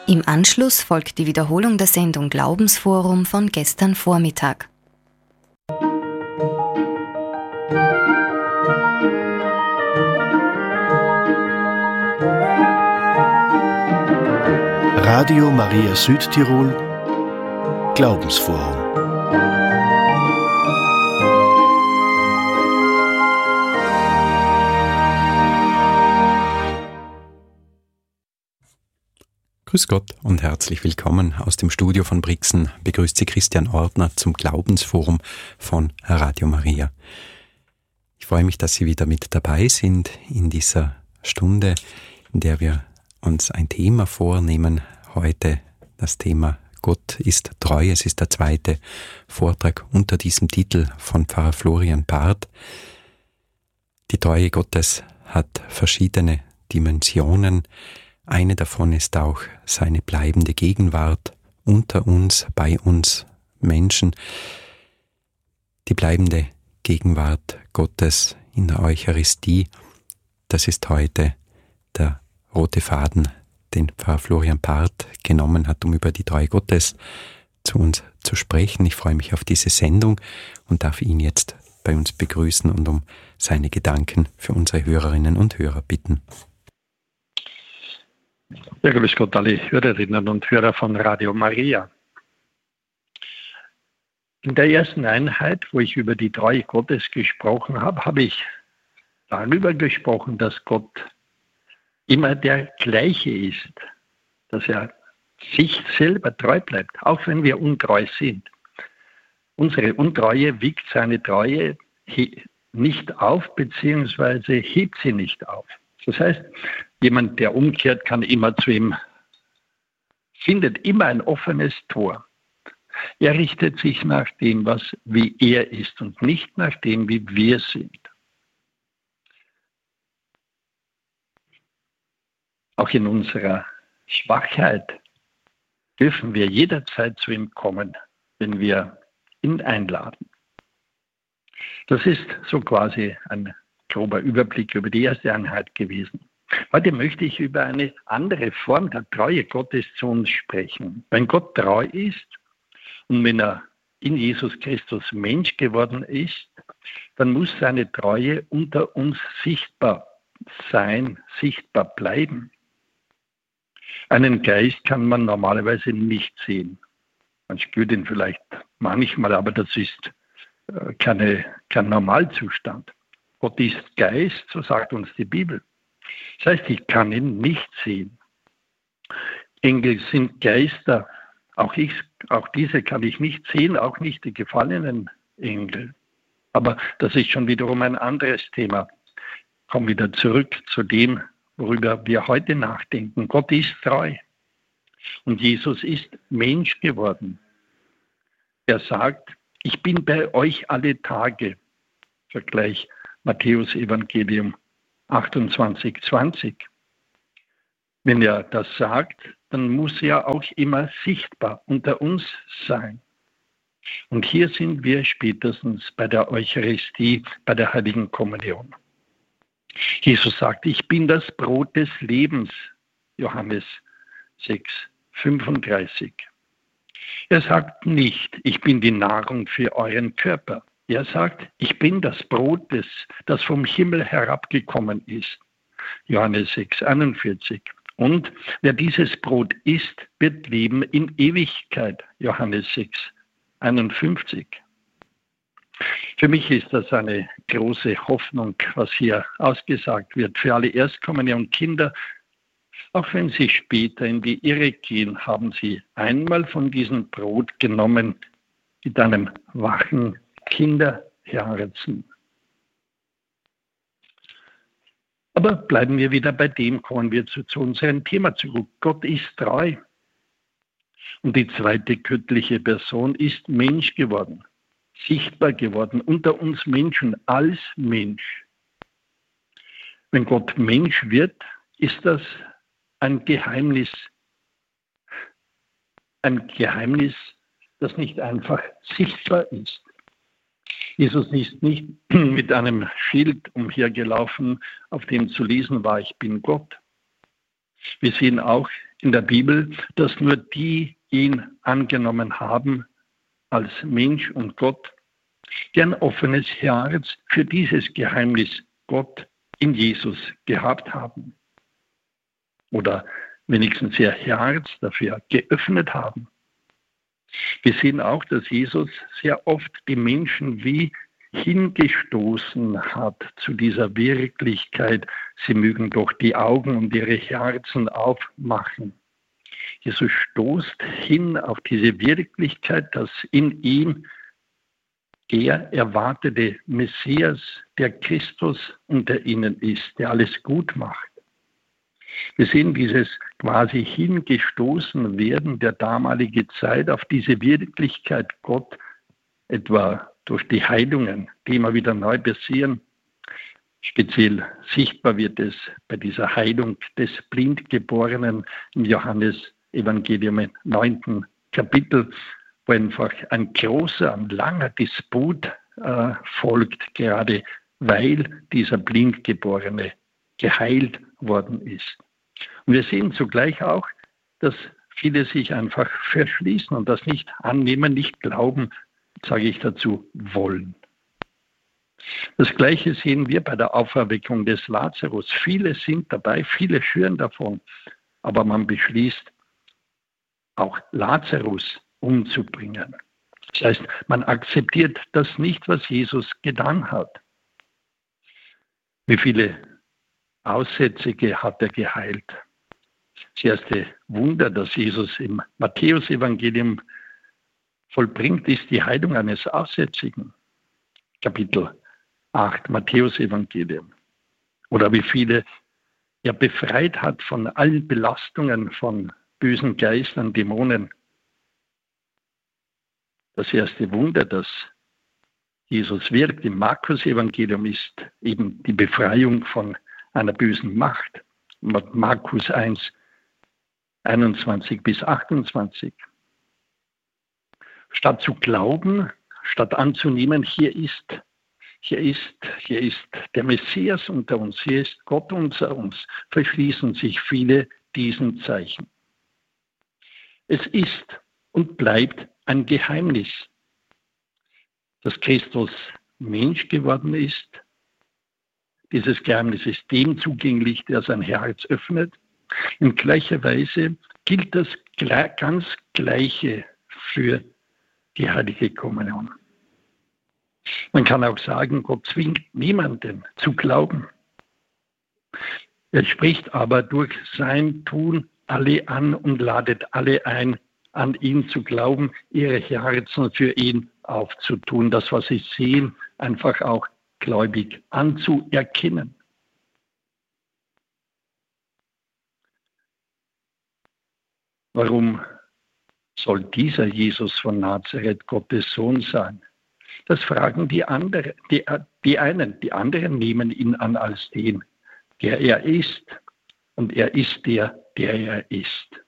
Im Anschluss folgt die Wiederholung der Sendung Glaubensforum von gestern Vormittag. Radio Maria Südtirol Glaubensforum. Grüß Gott und herzlich willkommen aus dem Studio von Brixen. Begrüßt Sie Christian Ortner zum Glaubensforum von Radio Maria. Ich freue mich, dass Sie wieder mit dabei sind in dieser Stunde, in der wir uns ein Thema vornehmen. Heute das Thema Gott ist treu. Es ist der zweite Vortrag unter diesem Titel von Pfarrer Florian Barth. Die Treue Gottes hat verschiedene Dimensionen. Eine davon ist auch seine bleibende Gegenwart unter uns, bei uns Menschen. Die bleibende Gegenwart Gottes in der Eucharistie, das ist heute der rote Faden, den Pfarrer Florian Barth genommen hat, um über die Treue Gottes zu uns zu sprechen. Ich freue mich auf diese Sendung und darf ihn jetzt bei uns begrüßen und um seine Gedanken für unsere Hörerinnen und Hörer bitten. Ja, grüß Gott alle Hörerinnen und Hörer von Radio Maria. In der ersten Einheit, wo ich über die Treue Gottes gesprochen habe, habe ich darüber gesprochen, dass Gott immer der Gleiche ist, dass er sich selber treu bleibt, auch wenn wir untreu sind. Unsere Untreue wiegt seine Treue nicht auf, beziehungsweise hebt sie nicht auf. Das heißt, jemand, der umkehrt, kann immer zu ihm, findet immer ein offenes Tor. Er richtet sich nach dem, wie er ist und nicht nach dem, wie wir sind. Auch in unserer Schwachheit dürfen wir jederzeit zu ihm kommen, wenn wir ihn einladen. Das ist so quasi ein grober Überblick über die erste Einheit gewesen. Heute möchte ich über eine andere Form der Treue Gottes zu uns sprechen. Wenn Gott treu ist und wenn er in Jesus Christus Mensch geworden ist, dann muss seine Treue unter uns sichtbar sein, sichtbar bleiben. Einen Geist kann man normalerweise nicht sehen. Man spürt ihn vielleicht manchmal, aber das ist kein Normalzustand. Gott ist Geist, so sagt uns die Bibel. Das heißt, ich kann ihn nicht sehen. Engel sind Geister. Auch diese kann ich nicht sehen, auch nicht die gefallenen Engel. Aber das ist schon wiederum ein anderes Thema. Ich komme wieder zurück zu dem, worüber wir heute nachdenken. Gott ist treu. Und Jesus ist Mensch geworden. Er sagt, ich bin bei euch alle Tage. Vergleich Matthäus Evangelium 28,20. Wenn er das sagt, dann muss er auch immer sichtbar unter uns sein. Und hier sind wir spätestens bei der Eucharistie, bei der Heiligen Kommunion. Jesus sagt, ich bin das Brot des Lebens, Johannes 6,35. Er sagt nicht, ich bin die Nahrung für euren Körper. Er sagt, ich bin das Brot, das vom Himmel herabgekommen ist. Johannes 6,41. Und wer dieses Brot isst, wird leben in Ewigkeit. Johannes 6,51. Für mich ist das eine große Hoffnung, was hier ausgesagt wird. Für alle Erstkommunionkinder, auch wenn sie später in die Irre gehen, haben sie einmal von diesem Brot genommen mit einem wachen Kinderherzen. Aber bleiben wir wieder bei dem, kommen wir zu unserem Thema zurück. Gott ist treu. Und die zweite göttliche Person ist Mensch geworden, sichtbar geworden unter uns Menschen als Mensch. Wenn Gott Mensch wird, ist das ein Geheimnis, das nicht einfach sichtbar ist. Jesus ist nicht mit einem Schild umhergelaufen, auf dem zu lesen war, ich bin Gott. Wir sehen auch in der Bibel, dass nur die ihn angenommen haben als Mensch und Gott, die ein offenes Herz für dieses Geheimnis Gott in Jesus gehabt haben. Oder wenigstens ihr Herz dafür geöffnet haben. Wir sehen auch, dass Jesus sehr oft die Menschen wie hingestoßen hat zu dieser Wirklichkeit. Sie mögen doch die Augen und ihre Herzen aufmachen. Jesus stoßt hin auf diese Wirklichkeit, dass in ihm der erwartete Messias, der Christus unter ihnen ist, der alles gut macht. Wir sehen dieses quasi hingestoßen werden der damaligen Zeit auf diese Wirklichkeit Gott, etwa durch die Heilungen, die immer wieder neu passieren. Speziell sichtbar wird es bei dieser Heilung des Blindgeborenen im Johannesevangelium im 9. Kapitel, wo einfach ein großer, ein langer Disput folgt, gerade weil dieser Blindgeborene geheilt worden ist. Und wir sehen zugleich auch, dass viele sich einfach verschließen und das nicht annehmen, nicht glauben, sage ich dazu, wollen. Das Gleiche sehen wir bei der Auferweckung des Lazarus. Viele sind dabei, viele schwören davon, aber man beschließt, auch Lazarus umzubringen. Das heißt, man akzeptiert das nicht, was Jesus getan hat. Wie viele Aussätzige hat er geheilt? Das erste Wunder, das Jesus im Matthäusevangelium vollbringt, ist die Heilung eines Aussätzigen. Kapitel 8, Matthäusevangelium. Oder wie viele er befreit hat von allen Belastungen von bösen Geistern, Dämonen. Das erste Wunder, das Jesus wirkt im Markus-Evangelium, ist eben die Befreiung von einer bösen Macht. Markus 1, 21 bis 28. Statt zu glauben, statt anzunehmen, hier ist der Messias unter uns, hier ist Gott unter uns, verschließen sich viele diesen Zeichen. Es ist und bleibt ein Geheimnis, dass Christus Mensch geworden ist. Dieses Geheimnis ist dem zugänglich, der sein Herz öffnet. In gleicher Weise gilt das ganz Gleiche für die heilige Kommunion. Man kann auch sagen, Gott zwingt niemanden zu glauben. Er spricht aber durch sein Tun alle an und ladet alle ein, an ihn zu glauben, ihre Herzen für ihn aufzutun, das, was sie sehen, einfach auch gläubig anzuerkennen. Warum soll dieser Jesus von Nazareth Gottes Sohn sein? Das fragen die anderen. Die anderen nehmen ihn an als den, der er ist. Und er ist der er ist.